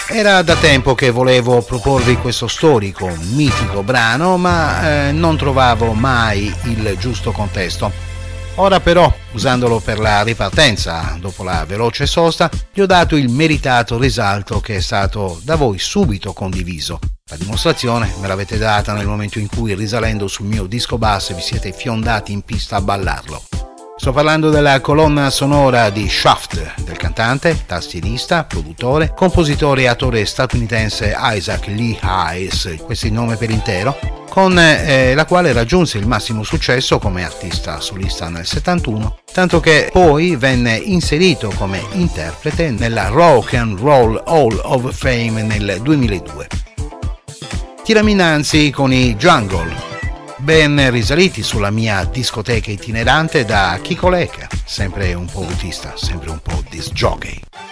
Era da tempo che volevo proporvi questo storico, mitico brano, ma non trovavo mai il giusto contesto. Ora però, usandolo per la ripartenza dopo la veloce sosta, gli ho dato il meritato risalto che è stato da voi subito condiviso. La dimostrazione me l'avete data nel momento in cui, risalendo sul mio disco basso, vi siete fiondati in pista a ballarlo. Sto parlando della colonna sonora di Shaft, del cantante, tastierista, produttore, compositore e attore statunitense Isaac Lee Hayes, questo è il nome per intero, con la quale raggiunse il massimo successo come artista solista nel 71, tanto che poi venne inserito come interprete nella Rock and Roll Hall of Fame nel 2002. Tirami innanzi con i Jungle, ben risaliti sulla mia discoteca itinerante da Kiko Lecca, sempre un po' autista, sempre un po' disc jockey.